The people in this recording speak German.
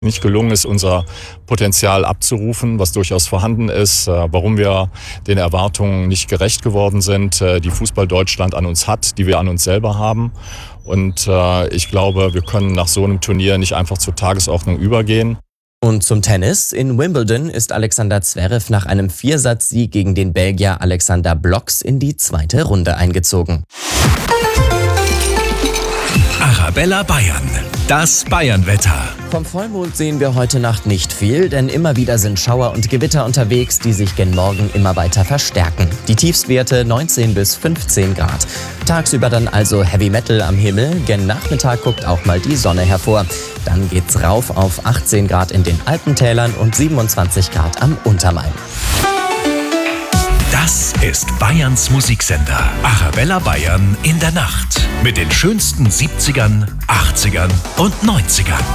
nicht gelungen ist, unser Potenzial abzurufen, was durchaus vorhanden ist, warum wir den Erwartungen nicht gerecht geworden sind, die Fußball Deutschland an uns hat, die wir an uns selber haben. Und ich glaube, wir können nach so einem Turnier nicht einfach zur Tagesordnung übergehen. Und zum Tennis. In Wimbledon ist Alexander Zverev nach einem Viersatzsieg gegen den Belgier Alexander Blocks in die zweite Runde eingezogen. Arabella Bayern, das Bayernwetter. Vom Vollmond sehen wir heute Nacht nicht viel, denn immer wieder sind Schauer und Gewitter unterwegs, die sich gen Morgen immer weiter verstärken. Die Tiefstwerte 19 bis 15 Grad. Tagsüber dann also Heavy Metal am Himmel, gen Nachmittag guckt auch mal die Sonne hervor. Dann geht's rauf auf 18 Grad in den Alpentälern und 27 Grad am Untermain. Das ist Bayerns Musiksender. Arabella Bayern in der Nacht. Mit den schönsten 70ern, 80ern und 90ern.